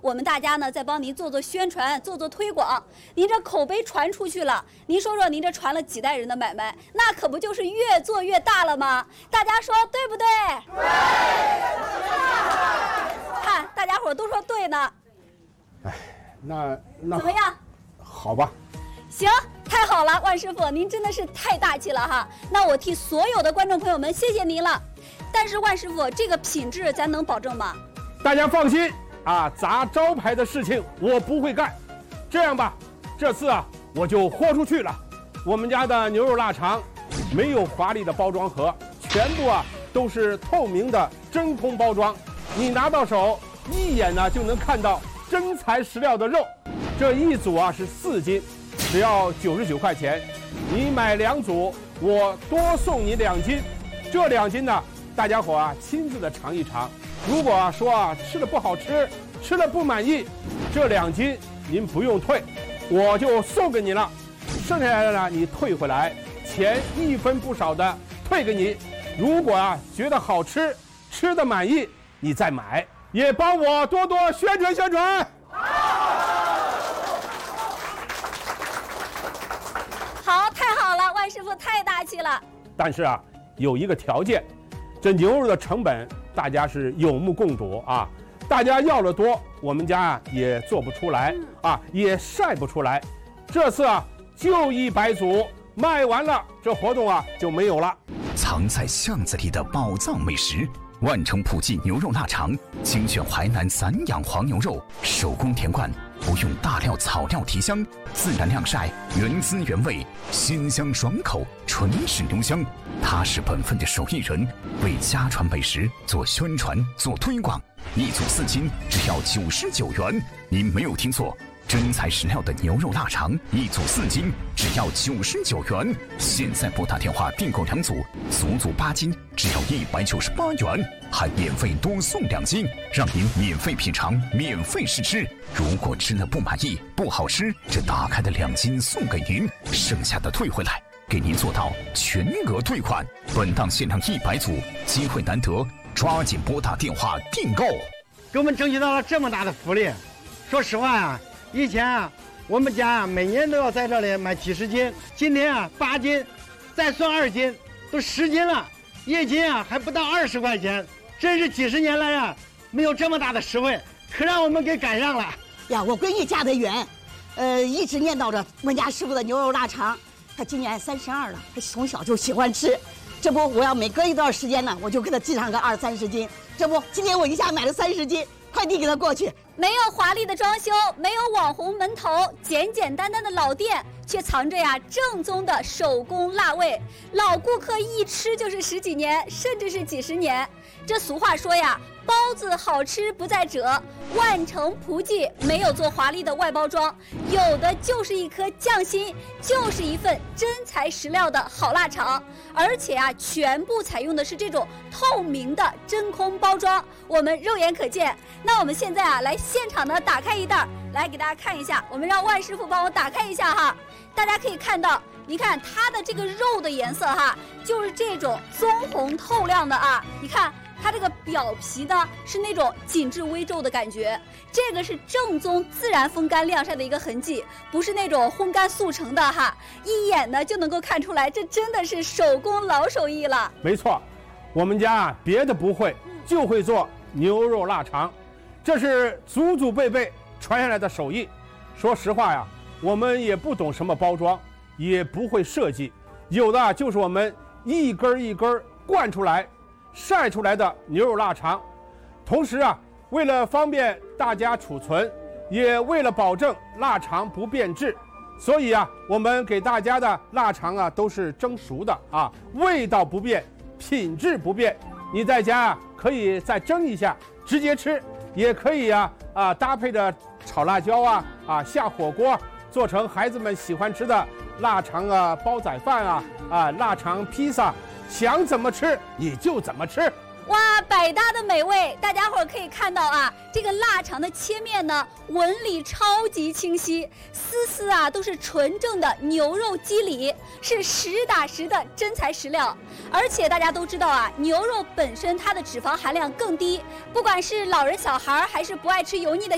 我们大家呢再帮您做宣传，做推广。您这口碑传出去了，您说说您这传了几代人的买卖，那可不就是越做越大了吗？大家说对不对？对。看大家伙都说对呢。 哎，那怎么样？ 好吧。 行，太好了，万师傅，您真的是太大气了哈。那我替所有的观众朋友们谢谢您了。但是万师傅，这个品质咱能保证吗？ 大家放心啊，砸招牌的事情我不会干。这样吧，这次啊我就豁出去了。我们家的牛肉腊肠没有华丽的包装盒，全部啊都是透明的真空包装，你拿到手一眼呢就能看到真材实料的肉。这一组啊是4斤，只要99块钱。你买2组，我多送你2斤。这2斤呢，大家伙啊亲自的尝一尝。如果说吃的不好吃，吃的不满意，这2斤您不用退，我就送给你了。剩下来的呢，你退回来，钱1分不少的退给你。如果觉得好吃，吃的满意，你再买，也帮我多多宣传宣传。 好，太好了，万师傅太大气了。 但是有一个条件，这牛肉的成本大家是有目共睹啊。大家要的多，我们家也做不出来啊，也晒不出来。这次就100组，卖完了，这活动就没有了。 藏在巷子里的宝藏美食。万城普记牛肉腊肠，精选淮南散养黄牛肉，手工填灌，不用大料草料提香，自然晾晒，原汁原味，鲜香爽口，纯是牛香。他是本分的手艺人，为家传美食做宣传做推广。1组4斤，只要99元。您没有听错，真材实料的牛肉腊肠，1组4斤，只要99元。现在拨打电话订购2组，足足8斤，只要198元，还免费多送2斤，让您免费品尝，免费试吃。如果吃了不满意、不好吃，这打开的2斤送给您，剩下的退回来，给您做到全额退款。本档限量100组，机会难得，抓紧拨打电话订购。 给我们争取到了这么大的福利，说实话以前我们家每年都要在这里买几十斤，今天8斤，再算2斤，都10斤了，1斤还不到20块钱，真是几十年来没有这么大的实惠，可让我们给赶上了呀！我闺女嫁得远，一直念叨着温家师傅的牛肉腊肠，她今年32了，她从小就喜欢吃。这不，我要每隔一段时间呢，我就给她寄上个20-30斤。这不，今天我一下买了30斤，快递给她过去。 没有华丽的装修，没有网红门头，简简单单的老店，却藏着正宗的手工辣味。老顾客一吃就是10几年，甚至是几十年。这俗话说包子好吃不在褶，万城普记没有做华丽的外包装，有的就是一颗匠心，就是一份真材实料的好腊肠，而且全部采用的是这种透明的真空包装，我们肉眼可见。那我们现在来现场的打开一袋，来给大家看一下，我们让万师傅帮我打开一下哈。大家可以看到，你看它的这个肉的颜色就是这种棕红透亮的你看它这个表皮呢是那种紧致微皱的感觉，这个是正宗自然风干晾晒的一个痕迹，不是那种烘干速成的一眼呢就能够看出来，这真的是手工老手艺了。 没错，我们家别的不会，就会做牛肉腊肠，这是祖祖辈辈传下来的手艺。说实话我们也不懂什么包装，也不会设计，有的就是我们一根一根灌出来晒出来的牛肉腊肠。同时为了方便大家储存，也为了保证腊肠不变质，所以我们给大家的腊肠都是蒸熟的味道不变，品质不变。你在家可以再蒸一下直接吃，也可以搭配着炒辣椒下火锅，做成孩子们喜欢吃的腊肠煲仔饭腊肠披萨，想怎么吃你就怎么吃。 哇，百搭的美味！大家伙可以看到这个腊肠的切面呢，纹理超级清晰，丝丝都是纯正的牛肉肌理，是实打实的真材实料。而且大家都知道牛肉本身它的脂肪含量更低，不管是老人小孩还是不爱吃油腻的